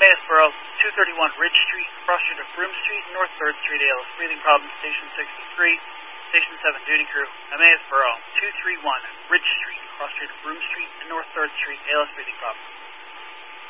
Maysboro, 231 Ridge Street, cross street of Broome Street, North 3rd Street, ALS breathing problem, Station 63, Station 7 duty crew. Maysboro, 231 Ridge Street, cross street of Broome Street and North 3rd Street, ALS breathing problem.